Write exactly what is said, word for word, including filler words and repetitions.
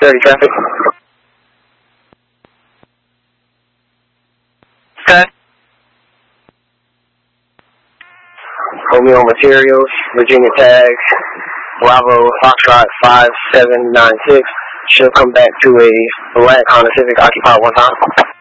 thirty traffic. Okay. Romeo Materials, Virginia tags, Bravo Foxtrot five seven nine six. She'll come back to a black Honda Civic occupied one time.